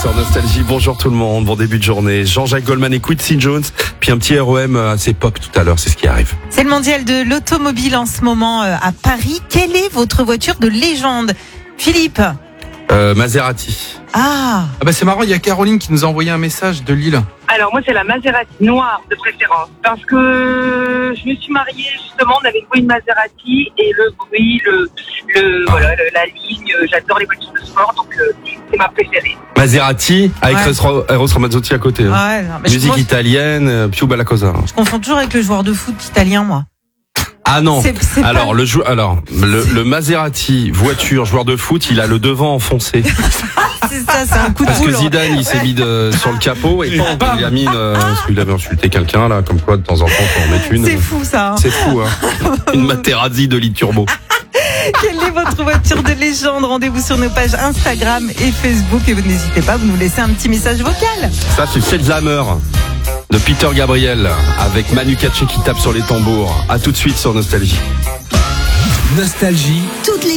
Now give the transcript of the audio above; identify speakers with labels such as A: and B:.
A: sur Nostalgie. Bonjour tout le monde, bon début de journée. Jean-Jacques Goldman et Quincy Jones, puis un petit REM assez pop tout à l'heure, c'est ce qui arrive.
B: C'est le mondial de l'automobile en ce moment à Paris. Quelle est votre voiture de légende, Philippe?
A: Maserati.
B: Ah
C: bah c'est marrant, il y a Caroline qui nous a envoyé un message de Lille.
D: Alors moi c'est la Maserati noire de préférence parce que je me suis mariée justement, on avait loué une Maserati et le bruit, la ligne, j'adore les voitures de sport donc c'est ma préférée.
A: Maserati avec
B: Ouais.
A: Eros Ramazzotti à côté. Hein.
B: ouais, non, mais
A: Musique italienne, Più Bella Cosa.
B: je confonds toujours avec le joueur de foot italien, moi.
A: Ah non.
B: C'est
A: Alors
B: pas...
A: le Maserati voiture joueur de foot, il a le devant enfoncé.
B: c'est ça, c'est un coup de
A: Parce que
B: boule.
A: Zidane, il s'est mis sur le capot et bam, il a mis parce qu'il avait insulté quelqu'un là, comme quoi de temps en temps on en met une.
B: C'est fou ça. Hein.
A: C'est fou hein. Une Materazzi de lit turbo.
B: Quelle est votre voiture de légende? Rendez-vous sur nos pages Instagram et Facebook et vous n'hésitez pas, vous nous laissez un petit message vocal.
A: Ça c'est Selzhammer de Peter Gabriel avec Manu Katché qui tape sur les tambours. À tout de suite sur Nostalgie.
E: Nostalgie.
B: Toutes les